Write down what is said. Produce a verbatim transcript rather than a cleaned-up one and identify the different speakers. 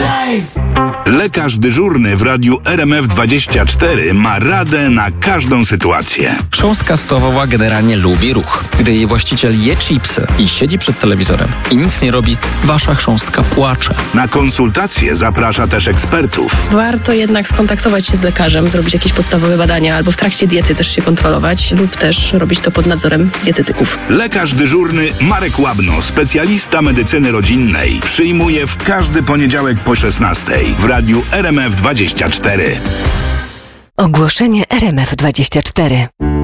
Speaker 1: Lekarz dyżurny w radiu R M F dwadzieścia cztery ma radę na każdą sytuację.
Speaker 2: Chrząstka stołowa generalnie lubi ruch. Gdy jej właściciel je chipsy i siedzi przed telewizorem i nic nie robi, wasza chrząstka płacze.
Speaker 1: Na konsultacje zaprasza też ekspertów.
Speaker 3: Warto jednak skontaktować się z lekarzem, zrobić jakieś podstawowe badania albo w trakcie diety też się kontrolować lub też robić to pod nadzorem dietetyków.
Speaker 1: Lekarz dyżurny Marek Łabno, specjalista medycyny rodzinnej, przyjmuje w każdy poniedziałek po szesnastej w radiu R M F dwadzieścia cztery.
Speaker 4: Ogłoszenie R M F dwadzieścia cztery.